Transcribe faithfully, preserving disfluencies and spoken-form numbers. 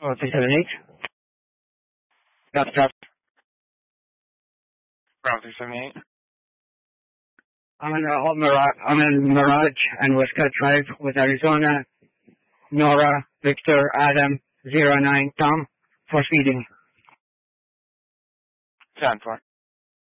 Oh, three seven eight. That's that's. Bravo three seven eight. I'm in uh, Mirage. I'm in Mirage and Westcott Drive with Arizona. Nora, Victor, Adam, zero nine, Tom, for speeding. ten four.